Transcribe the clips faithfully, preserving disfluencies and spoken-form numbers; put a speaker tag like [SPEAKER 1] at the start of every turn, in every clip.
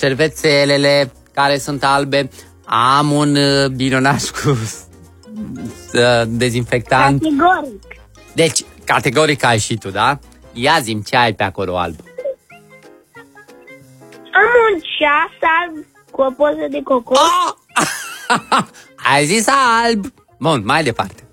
[SPEAKER 1] Șervețelele care sunt albe. Am un uh, bilonaș cu uh, dezinfectant.
[SPEAKER 2] Categoric.
[SPEAKER 1] Deci, categoric ai și tu, da? Ia zi-mi ce ai pe acolo alb.
[SPEAKER 2] Am un ceas alb cu o poză de cocos.
[SPEAKER 1] Oh! Ai zis alb. Bun, mai departe.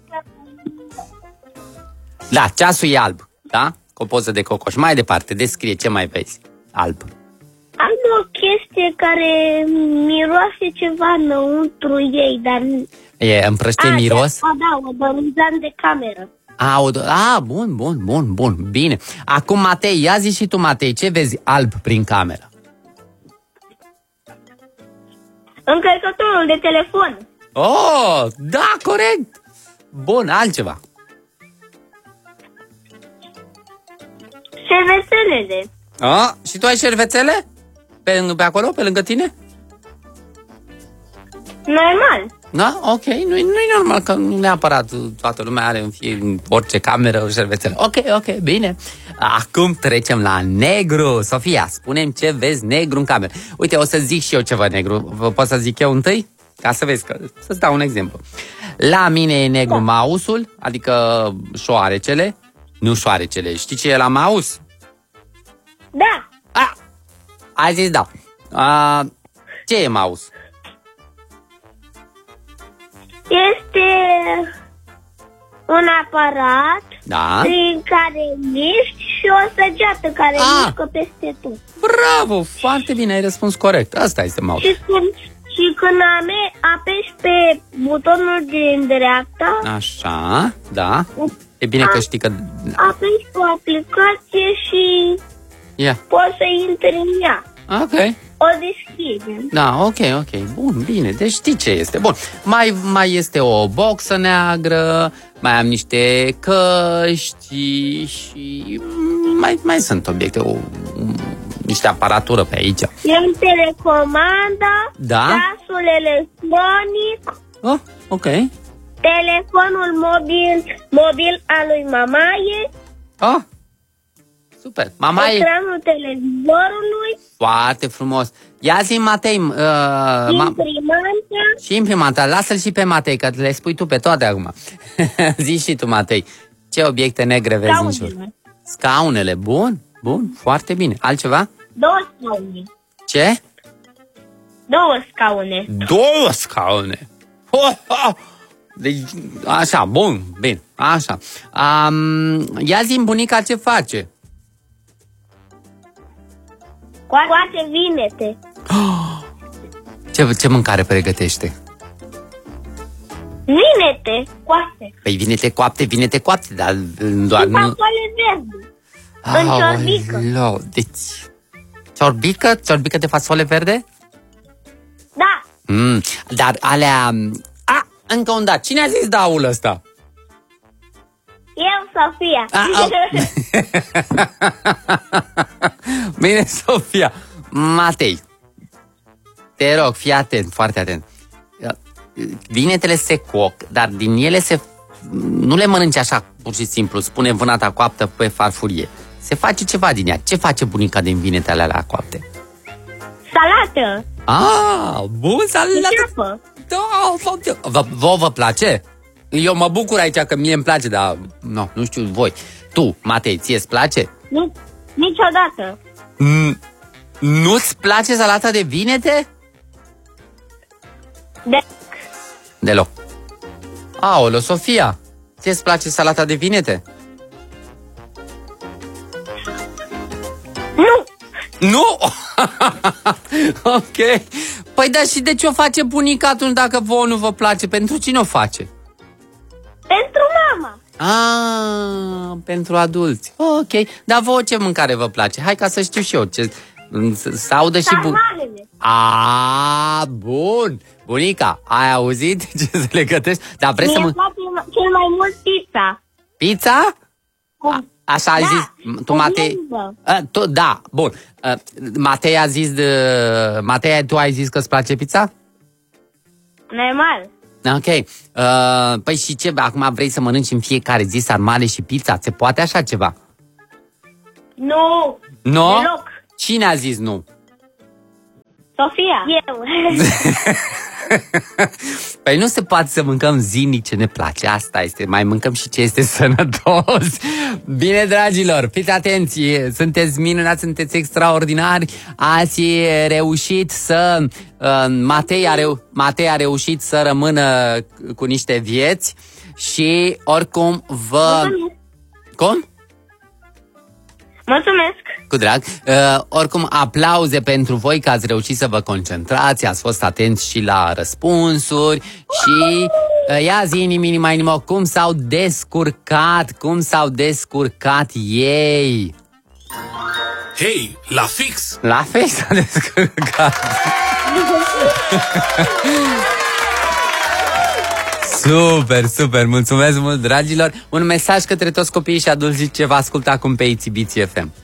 [SPEAKER 1] Da, ceasul e alb, da? Cu o poză de cocoș. Mai departe, descrie ce mai vezi. Alb.
[SPEAKER 2] Am o chestie care miroase ceva înăuntru ei, dar...
[SPEAKER 1] E împrăștie miros?
[SPEAKER 2] A, da, o bărunțan de cameră.
[SPEAKER 1] A, o, a, bun, bun, bun, bun, bine. Acum, Matei, ia zi și tu, Matei, ce vezi alb prin cameră?
[SPEAKER 2] Încărcătorul de telefon.
[SPEAKER 1] Oh, da, corect. Bun, altceva.
[SPEAKER 2] Șervețelele.
[SPEAKER 1] A, și tu ai șervețele? Pe, pe acolo, pe lângă tine?
[SPEAKER 2] Normal.
[SPEAKER 1] Da? Ok, nu-i, nu-i normal că nu neapărat toată lumea are în, fie, în orice cameră o șervețele. Ok, ok, bine. Acum trecem la negru. Sofia, spune-mi ce vezi negru în cameră. Uite, o să zic și eu ceva negru. Vă pot să zic eu întâi? Ca să vezi, că, să-ți dau un exemplu. La mine e negru da. Mouse-ul, adică șoarecele. Nu șoarecele, știi ce e la mouse?
[SPEAKER 2] Da.
[SPEAKER 1] A, ai zis da. A, ce e mouse?
[SPEAKER 2] Este un aparat
[SPEAKER 1] da.
[SPEAKER 2] Prin care miști și o săgeată care A. mișcă peste tot.
[SPEAKER 1] Bravo, foarte bine, ai răspuns corect. Asta este mouse.
[SPEAKER 2] Și când, și când ame, apeși pe butonul din dreapta...
[SPEAKER 1] Așa, da. E bine că știi că...
[SPEAKER 2] Apeși pe o aplicație și
[SPEAKER 1] yeah.
[SPEAKER 2] poți să intri în ea.
[SPEAKER 1] Ok.
[SPEAKER 2] O deschidem.
[SPEAKER 1] Da, ok, ok. Bun, bine. Deci știi ce este. Bun. Mai, mai este o boxă neagră, mai am niște căști și mai, mai sunt obiecte, o, niște aparatură pe aici.
[SPEAKER 2] E un telecomanda,
[SPEAKER 1] da?
[SPEAKER 2] ceasul electronic.
[SPEAKER 1] Oh, ok.
[SPEAKER 2] Telefonul mobil, mobil al lui Mamaie.
[SPEAKER 1] Oh, super. Mamaie.
[SPEAKER 2] Ecranul televizorului.
[SPEAKER 1] Foarte frumos. Ia zi, Matei. Uh,
[SPEAKER 2] imprimanta.
[SPEAKER 1] Și imprimanta. Lasă-l și pe Matei, că le spui tu pe toate acum. Zi și tu, Matei. Ce obiecte negre vezi în jur? Scaunele. Bun, bun, foarte bine. Altceva?
[SPEAKER 2] Două scaune.
[SPEAKER 1] Ce?
[SPEAKER 2] Două scaune.
[SPEAKER 1] Două scaune. Oh, oh. Deci, așa, bun, bine, așa. Um, ia zi-mi, bunica, ce face?
[SPEAKER 2] Coate vinete.
[SPEAKER 1] Oh, ce, ce mâncare pregătește?
[SPEAKER 2] Vinete, coate.
[SPEAKER 1] Păi vinete coapte, vinete coapte, dar doar
[SPEAKER 2] nu... fasole verde.
[SPEAKER 1] Ah,
[SPEAKER 2] în ciorbică.
[SPEAKER 1] Lo, deci... Ciorbică? Ciorbică de fasole verde?
[SPEAKER 2] Da.
[SPEAKER 1] Mm, dar alea... A, încă un dat. Cine a zis daul ăsta?
[SPEAKER 2] Eu, Sofia.
[SPEAKER 1] A, Bine, Sofia. Matei, te rog, fii atent, foarte atent. Vinetele se coc, dar din ele se... Nu le mănânci așa, pur și simplu, spune vânata coaptă pe farfurie. Se face ceva din ea. Ce face bunica din vinetele alea coapte?
[SPEAKER 2] Salată.
[SPEAKER 1] Ah, bun, salată. Da, vă, vă, vă place? Eu mă bucur aici că mie îmi place, dar no, nu știu voi. Tu, Matei, ție îți place?
[SPEAKER 2] Nu, niciodată.
[SPEAKER 1] Mm, nu-ți place salata de vinete?
[SPEAKER 2] De...
[SPEAKER 1] Deloc. Aoleo, Sofia, ție îți place salata de vinete?
[SPEAKER 2] Nu.
[SPEAKER 1] Nu? Ok. Păi da, și de ce o face bunica atunci dacă vouă nu vă place? Pentru cine o face?
[SPEAKER 2] Pentru mama.
[SPEAKER 1] Ah, pentru adulți. Ok. Dar vouă ce mâncare vă place? Hai ca să știu și eu. Ce... Să audă și bun. Ah, bun. Bunica, ai auzit ce să le gătești? Dar vrei să mă...
[SPEAKER 2] place cel mai mult pizza.
[SPEAKER 1] Pizza? A, așa ai
[SPEAKER 2] da,
[SPEAKER 1] zis tu, Matei? A, tu, da, bun. A, Matei a zis de... Matei, tu ai zis că îți place pizza?
[SPEAKER 2] Normal.
[SPEAKER 1] Ok. Uh, păi și ce? Acum vrei să mănânci în fiecare zi sarmale și pizza? Se poate așa ceva?
[SPEAKER 2] Nu.
[SPEAKER 1] Nu?
[SPEAKER 2] Deloc.
[SPEAKER 1] Cine a zis nu?
[SPEAKER 2] Sofia. Eu.
[SPEAKER 1] Păi nu se poate să mâncăm zilnic ce ne place. Asta este. Mai mâncăm și ce este sănătos. Bine, dragilor, fiți atenți. Sunteți minunați, sunteți extraordinari. Ați reușit să... Uh, Matei, a reu- Matei a reușit să rămână cu niște vieți. Și oricum vă... Cum?
[SPEAKER 2] Mulțumesc!
[SPEAKER 1] Cu drag. Uh, oricum, aplauze pentru voi că ați reușit să vă concentrați, ați fost atenți și la răspunsuri și uh, ia zi, inimi, inima, inima, cum s-au descurcat, cum s-au descurcat ei.
[SPEAKER 3] Hei, la fix!
[SPEAKER 1] La fix s-a descurcat. Super, super, mulțumesc mult, dragilor. Un mesaj către toți copiii și adulții ce vă ascultă acum pe Itzibiții F M.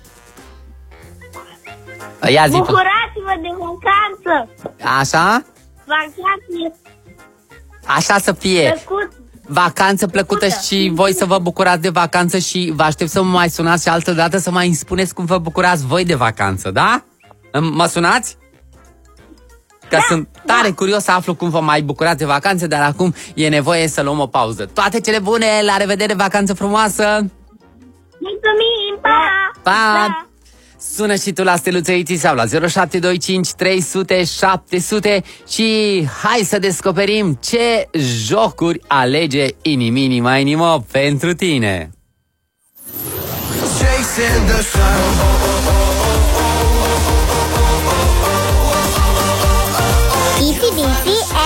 [SPEAKER 1] Ia zi.
[SPEAKER 2] Bucurați-vă de vacanță!
[SPEAKER 1] Așa?
[SPEAKER 2] Vacanță
[SPEAKER 1] Așa să fie.
[SPEAKER 2] plăcut!
[SPEAKER 1] Vacanță plăcută și voi să vă bucurați de vacanță și vă aștept să mă mai sunați și altă dată să mai îmi spuneți cum vă bucurați voi de vacanță, da? Mă sunați? Că da, sunt tare da. curios să aflu cum vă mai bucurați de vacanțe, dar acum e nevoie să luăm o pauză. Toate cele bune, la revedere, vacanță frumoasă!
[SPEAKER 2] Mulțumim, pa!
[SPEAKER 1] Pa!
[SPEAKER 2] Da.
[SPEAKER 1] Sună și tu la Steluță Iții sau la zero șapte doi cinci trei sute șapte sute și hai să descoperim ce jocuri alege Inimi, inima, inima pentru tine.
[SPEAKER 4] Itzy Bitsy